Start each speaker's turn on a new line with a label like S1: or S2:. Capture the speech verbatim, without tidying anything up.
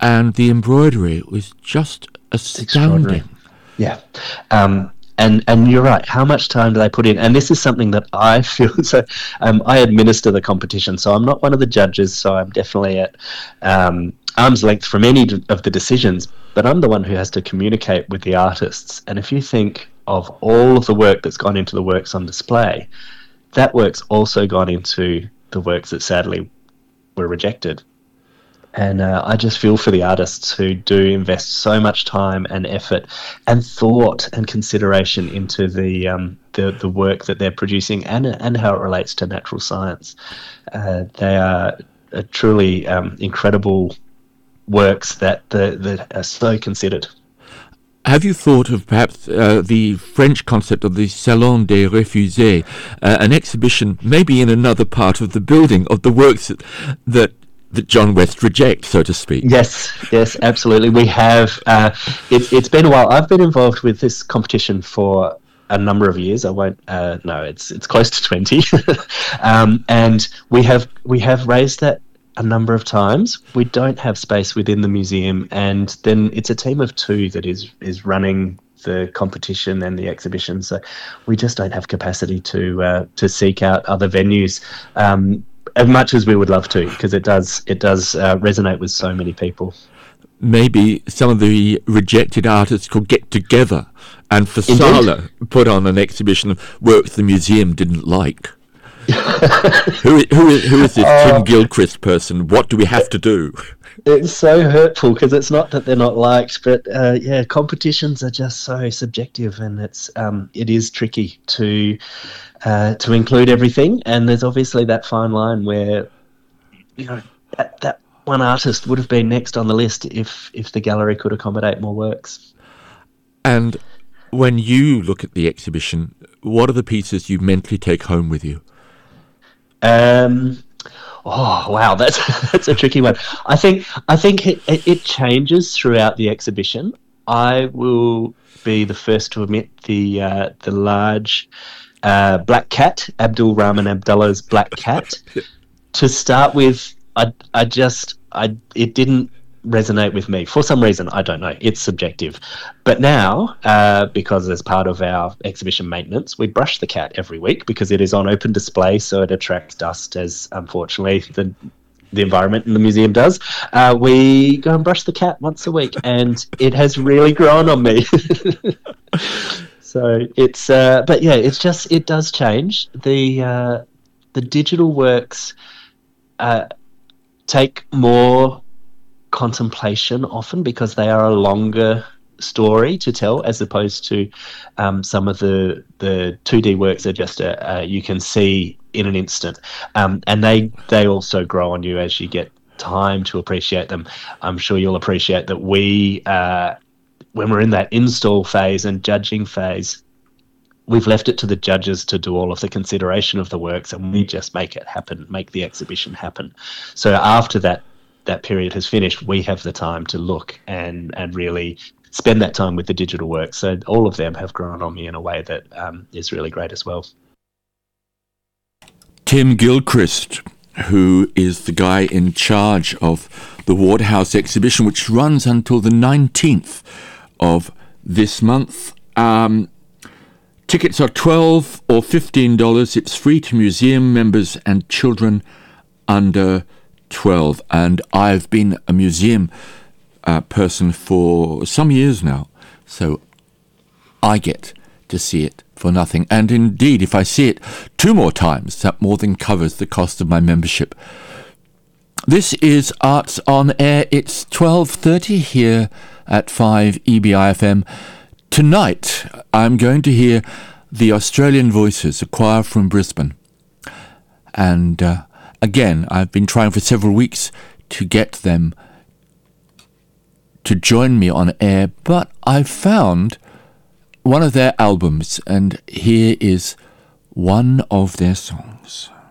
S1: and the embroidery was just astounding.
S2: Yeah. Um, and and you're right. How much time do they put in? And this is something that I feel. So um, I administer the competition, so I'm not one of the judges. So I'm definitely at um, arm's length from any of the decisions. But I'm the one who has to communicate with the artists. And if you think of all of the work that's gone into the works on display, that work's also gone into the works that sadly were rejected. And uh, I just feel for the artists who do invest so much time and effort and thought and consideration into the um, the, the work that they're producing and and how it relates to natural science. Uh, they are uh, truly um, incredible works that the, that are so considered.
S1: Have you thought of perhaps uh, the French concept of the Salon des Refusés, uh, an exhibition maybe in another part of the building of the works that, that that John West rejects, so to speak?
S2: Yes, yes, absolutely. We have. Uh, it, it's been a while. I've been involved with this competition for a number of years. I won't. Uh, no, it's it's close to twenty, um, and we have we have raised that a number of times. We don't have space within the museum, and then it's a team of two that is is running the competition and the exhibition. So we just don't have capacity to uh, to seek out other venues. Um, as much as we would love to, because it does it does uh, resonate with so many people.
S1: Maybe some of the rejected artists could get together and for Sala put on an exhibition of works the museum didn't like. who, who, is, who is this uh, Tim Gilchrist person? What do we have to do?
S2: It's so hurtful because it's not that they're not liked, but uh, yeah, competitions are just so subjective, and it's um, it is tricky to uh, to include everything. And there's obviously that fine line where, you know, that, that one artist would have been next on the list if if the gallery could accommodate more works.
S1: And when you look at the exhibition, what are the pieces you mentally take home with you?
S2: Um. Oh wow, that's that's a tricky one. I think I think it, it, it changes throughout the exhibition. I will be the first to admit the uh, the large uh, black cat, Abdul Rahman Abdullah's black cat. To start with, I I just I it didn't resonate with me for some reason. I don't know. It's subjective. But now, uh, because as part of our exhibition maintenance, we brush the cat every week because it is on open display, so it attracts dust, as unfortunately the the environment in the museum does. Uh, we go and brush the cat once a week, and it has really grown on me. So it's, uh, but yeah, it's just it does change. The uh, the digital works uh, take more contemplation often because they are a longer story to tell, as opposed to um, some of the the two D works are just a, uh, you can see in an instant, um, and they they also grow on you as you get time to appreciate them. I'm sure you'll appreciate that we uh, when we're in that install phase and judging phase, we've left it to the judges to do all of the consideration of the works, and we just make it happen, make the exhibition happen. So after that that period has finished, we have the time to look and and really spend that time with the digital work. So all of them have grown on me in a way that um, is really great as well.
S1: Tim Gilchrist, who is the guy in charge of the Waterhouse exhibition, which runs until the nineteenth of this month. Um, tickets are twelve dollars or fifteen dollars. It's free to museum members and children under twelve, and I've been a museum uh, person for some years now, so I get to see it for nothing. And indeed, if I see it two more times, that more than covers the cost of my membership. This is Arts on Air. It's twelve thirty here at five E B I F M. Tonight, I'm going to hear the Australian Voices, a choir from Brisbane. And uh, Again, I've been trying for several weeks to get them to join me on air, but I've found one of their albums, and here is one of their songs.